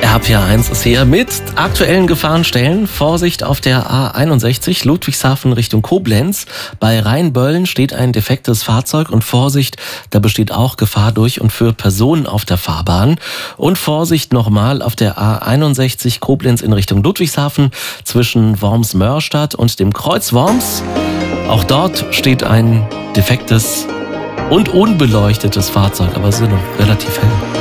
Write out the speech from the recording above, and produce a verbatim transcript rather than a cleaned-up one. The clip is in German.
R P R eins ist hier mit aktuellen Gefahrenstellen. Vorsicht auf der A einundsechzig, Ludwigshafen Richtung Koblenz. Bei Rheinböllen steht ein defektes Fahrzeug und Vorsicht, da besteht auch Gefahr durch und für Personen auf der Fahrbahn. Und Vorsicht nochmal auf der A einundsechzig, Koblenz in Richtung Ludwigshafen zwischen Worms-Mörstadt und dem Kreuz Worms. Auch dort steht ein defektes und unbeleuchtetes Fahrzeug, aber es ist noch relativ hell.